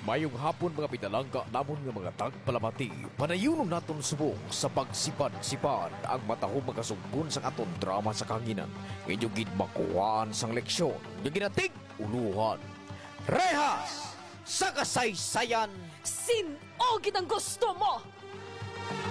Mayong hapon mga pinalangga namon nga mga tagpalamati. Panayunon naton subong sa pagsipad-sipad ang matahong magasumpon sa aton drama sa kanginan. Ngayon gid makuhaan sang leksyon. Yung ginatig uluhan. Rehas sa kasaysayan. Sin-o gid ang gusto mo!